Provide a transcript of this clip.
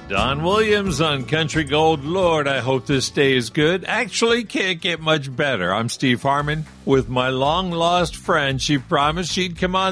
Don Williams on Country Gold. Lord, I hope this day is good. Actually, can't get much better. I'm Steve Harmon with my long-lost friend. She promised she'd come on